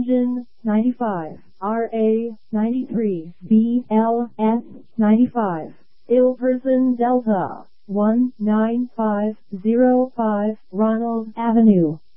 Region 95, RA 93, BLS 95, Ill Person Delta 19505, Ronald Avenue.